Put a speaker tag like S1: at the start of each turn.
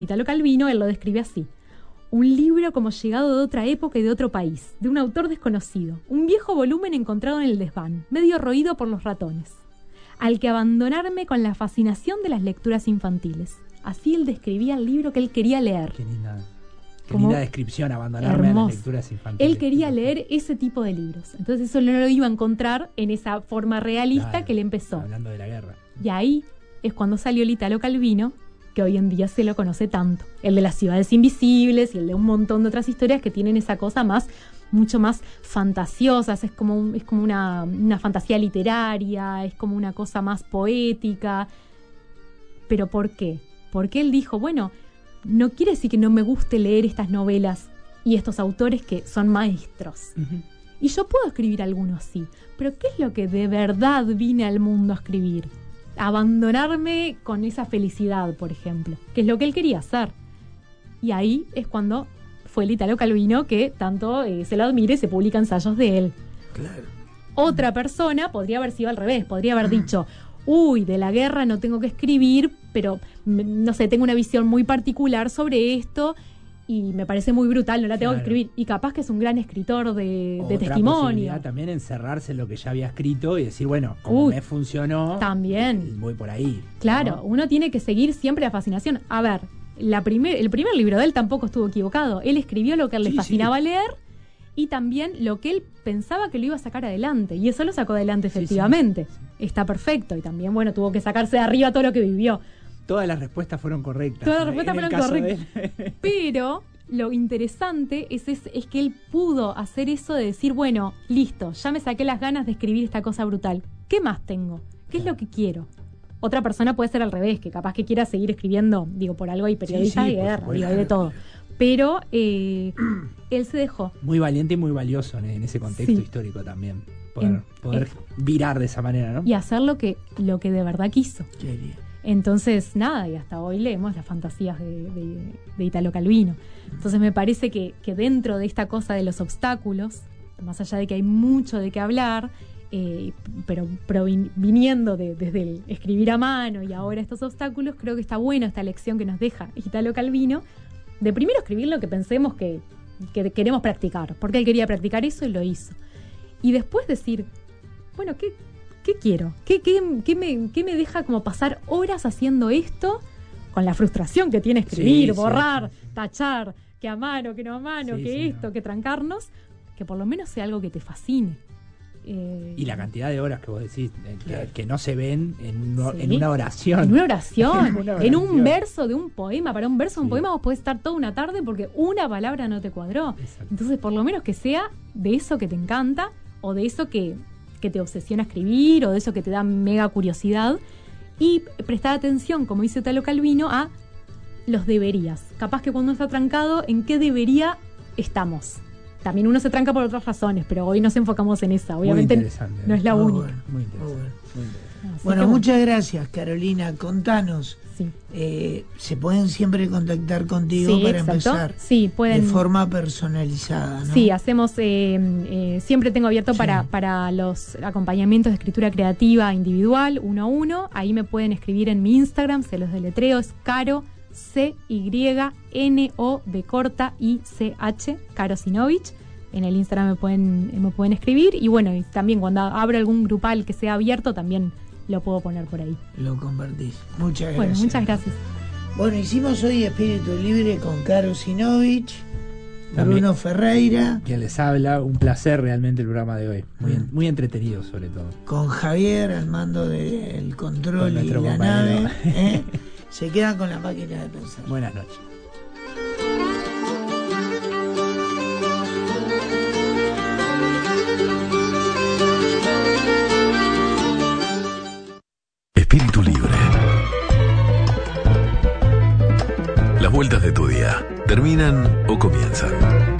S1: Italo Calvino, él lo describe así: un libro como llegado de otra época y de otro país, de un autor desconocido, un viejo volumen encontrado en el desván, medio roído por los ratones, al que abandonarme con la fascinación de las lecturas infantiles. Así él describía el libro que él quería leer.
S2: Qué linda descripción, abandonarme a las lecturas infantiles.
S1: Él quería leer ese tipo de libros. Entonces eso no lo iba a encontrar en esa forma realista que le empezó.
S2: Hablando de la guerra.
S1: Y ahí es cuando salió el Italo Calvino, que hoy en día se lo conoce tanto. El de las ciudades invisibles y el de un montón de otras historias que tienen esa cosa mucho más fantasiosa. Es como una fantasía literaria, es como una cosa más poética. ¿Pero por qué? Porque él dijo, bueno, no quiere decir que no me guste leer estas novelas y estos autores que son maestros. Uh-huh. Y yo puedo escribir algunos, sí, pero ¿qué es lo que de verdad vine al mundo a escribir? Abandonarme con esa felicidad, por ejemplo, que es lo que él quería hacer. Y ahí es cuando fue el Italo Calvino que tanto se lo admira y se publican ensayos de él.
S3: Claro.
S1: Otra persona podría haber sido al revés, podría haber dicho, uy, de la guerra no tengo que escribir, pero no sé, tengo una visión muy particular sobre esto y me parece muy brutal, no la tengo que escribir. Y capaz que es un gran escritor de testimonio.
S2: También encerrarse en lo que ya había escrito y decir, bueno, como me funcionó,
S1: también
S2: voy por ahí.
S1: Claro, ¿no? Uno tiene que seguir siempre la fascinación. A ver, el primer libro de él tampoco estuvo equivocado. Él escribió lo que a él le fascinaba leer y también lo que él pensaba que lo iba a sacar adelante. Y eso lo sacó adelante efectivamente. Sí. Está perfecto. Y también, bueno, tuvo que sacarse de arriba todo lo que vivió.
S2: Todas las respuestas fueron correctas.
S1: Todas las respuestas fueron correctas. Pero lo interesante es que él pudo hacer eso de decir, bueno, listo, ya me saqué las ganas de escribir esta cosa brutal. ¿Qué más tengo? ¿Qué es lo que quiero? Otra persona puede ser al revés, que capaz que quiera seguir escribiendo, digo, por algo hay periodistas de guerra, digo, hay de todo. Pero él se dejó.
S2: Muy valiente y muy valioso en ese contexto histórico también. Poder virar de esa manera, ¿no?
S1: Y hacer lo que de verdad quiso.
S3: Qué bien.
S1: Entonces, nada, y hasta hoy leemos las fantasías de Italo Calvino. Entonces me parece que dentro de esta cosa de los obstáculos, más allá de que hay mucho de qué hablar, pero viniendo desde el escribir a mano y ahora estos obstáculos, creo que está buena esta lección que nos deja Italo Calvino, de primero escribir lo que pensemos que queremos practicar, porque él quería practicar eso y lo hizo. Y después decir, bueno, ¿qué quiero? ¿Qué me deja como pasar horas haciendo esto con la frustración que tiene escribir, borrar, tachar, que a mano, que no a mano, que trancarnos? Que por lo menos sea algo que te fascine.
S2: Y la cantidad de horas que vos decís que no se ven en una oración.
S1: En una oración, en un verso de un poema. Para un verso de un poema vos podés estar toda una tarde porque una palabra no te cuadró. Exacto. Entonces, por lo menos que sea de eso que te encanta o de eso que te obsesiona escribir o de eso que te da mega curiosidad, y prestar atención, como dice Italo Calvino, a los deberías. Capaz que cuando uno está trancado, ¿en qué debería estamos? También uno se tranca por otras razones, pero hoy nos enfocamos en esa. Obviamente no es la única.
S2: Muy interesante. Muy interesante.
S3: Bueno, muchas gracias, Carolina. Contanos. Se pueden siempre contactar contigo para empezar de forma personalizada, ¿no?
S1: Sí, hacemos, siempre tengo abierto para los acompañamientos de escritura creativa individual, 1 a 1. Ahí me pueden escribir en mi Instagram, se los deletreo, es Caro, CYNOBICH, Caro Sinovich. En el Instagram me pueden escribir. Y bueno, y también cuando abro algún grupal que sea abierto, también lo puedo poner por ahí.
S3: Lo compartís. Muchas gracias.
S1: Bueno, muchas gracias.
S3: Bueno, hicimos hoy Espíritu Libre con Caro Sinovich, Bruno Ferreira.
S2: Quien les habla, un placer realmente el programa de hoy. Muy entretenido sobre todo.
S3: Con Javier al mando del control y la nave. Se quedan con la máquina de pensar.
S2: Buenas noches.
S4: Espíritu Libre. Las vueltas de tu día terminan o comienzan.